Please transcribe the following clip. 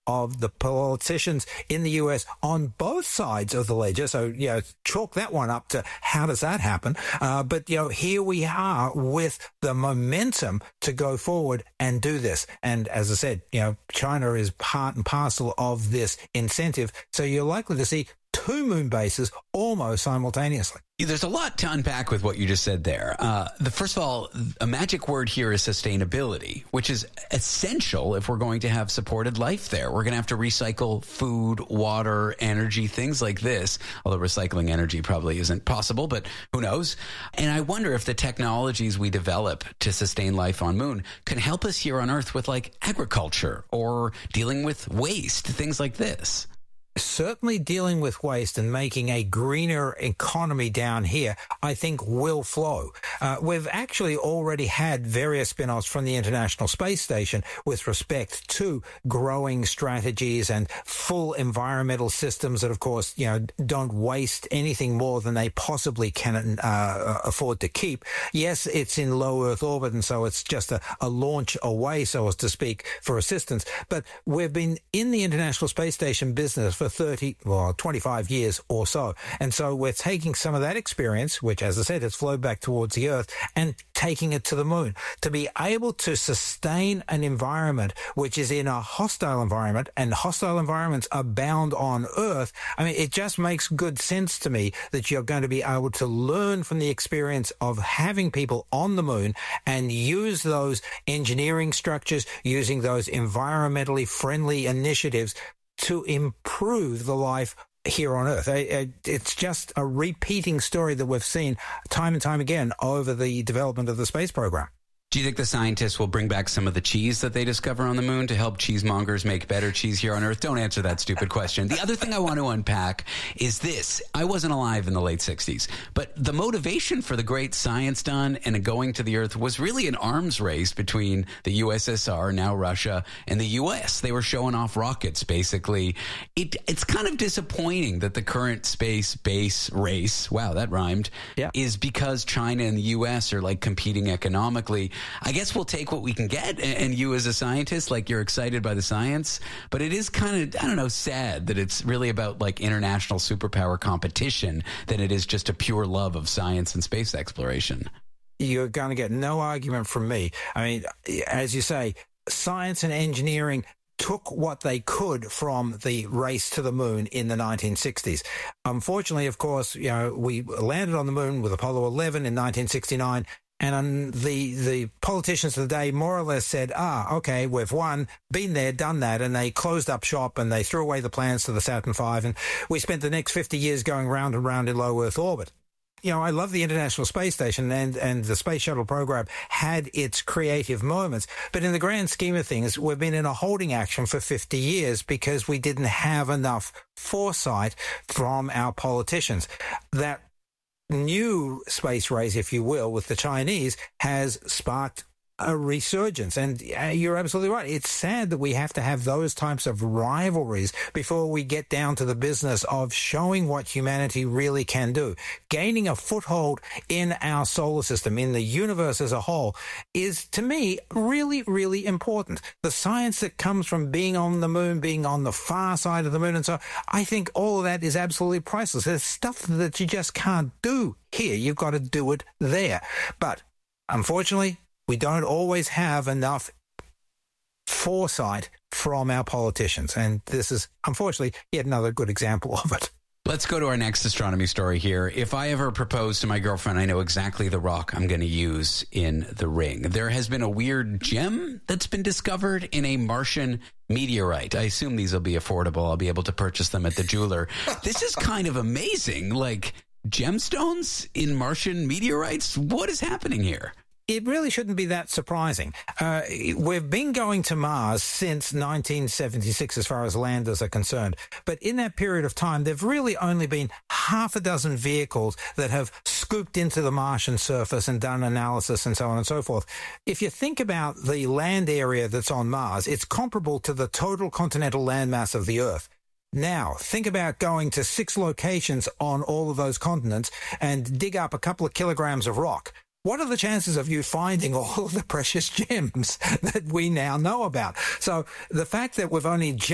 of the politicians in the U.S. on both sides of the ledger. So, chalk that one up to how does that happen? But here we are with the momentum to go forward and do this. And as I said, China is part and parcel of this incentive. So you're likely to see two moon bases almost simultaneously. There's a lot to unpack with what you just said there. First of all, a magic word here is sustainability, which is essential if we're going to have supported life there. We're going to have to recycle food, water, energy, things like this, although recycling energy probably isn't possible, but who knows? And I wonder if the technologies we develop to sustain life on Moon can help us here on Earth with like agriculture or dealing with waste, things like this. Certainly dealing with waste and making a greener economy down here, I think will flow. We've actually already had various spin-offs from the International Space Station with respect to growing strategies and full environmental systems that, of course, don't waste anything more than they possibly can afford to keep. Yes, it's in low Earth orbit, and so it's just a launch away, so as to speak, for assistance. But we've been in the International Space Station business for 25 years or so. And so we're taking some of that experience, which, as I said, has flowed back towards the Earth, and taking it to the Moon. To be able to sustain an environment which is in a hostile environment, and hostile environments abound on Earth, it just makes good sense to me that you're going to be able to learn from the experience of having people on the Moon and use those engineering structures, using those environmentally friendly initiatives to improve the life here on Earth. It's just a repeating story that we've seen time and time again over the development of the space program. Do you think the scientists will bring back some of the cheese that they discover on the Moon to help cheesemongers make better cheese here on Earth? Don't answer that stupid question. The other thing I want to unpack is this. I wasn't alive in the late 60s, but the motivation for the great science done and going to the Earth was really an arms race between the USSR, now Russia, and the US. They were showing off rockets, basically. It's kind of disappointing that the current space base race, wow, that rhymed, is because China and the US are like competing economically. I guess we'll take what we can get, and you as a scientist, you're excited by the science, but it is kind of, sad that it's really about like international superpower competition than it is just a pure love of science and space exploration. You're going to get no argument from me. As you say, science and engineering took what they could from the race to the Moon in the 1960s. Unfortunately, of course, we landed on the Moon with Apollo 11 in 1969, and the politicians of the day more or less said, okay, we've won, been there, done that, and they closed up shop and they threw away the plans to the Saturn V, and we spent the next 50 years going round and round in low Earth orbit. I love the International Space Station, and the Space Shuttle program had its creative moments. But in the grand scheme of things, we've been in a holding action for 50 years because we didn't have enough foresight from our politicians. That new space race, if you will, with the Chinese has sparked a resurgence. And you're absolutely right. It's sad that we have to have those types of rivalries before we get down to the business of showing what humanity really can do. Gaining a foothold in our solar system, in the universe as a whole, is, to me, really, really important. The science that comes from being on the Moon, being on the far side of the Moon, and so I think all of that is absolutely priceless. There's stuff that you just can't do here. You've got to do it there. But unfortunately, we don't always have enough foresight from our politicians. And this is, unfortunately, yet another good example of it. Let's go to our next astronomy story here. If I ever propose to my girlfriend, I know exactly the rock I'm going to use in the ring. There has been a weird gem that's been discovered in a Martian meteorite. I assume these will be affordable. I'll be able to purchase them at the jeweler. This is kind of amazing. Like gemstones in Martian meteorites? What is happening here? It really shouldn't be that surprising. We've been going to Mars since 1976 as far as landers are concerned. But in that period of time, there've really only been half a dozen vehicles that have scooped into the Martian surface and done analysis and so on and so forth. If you think about the land area that's on Mars, it's comparable to the total continental landmass of the Earth. Now, think about going to 6 locations on all of those continents and dig up a couple of kilograms of rock. What are the chances of you finding all of the precious gems that we now know about? So the fact that we've only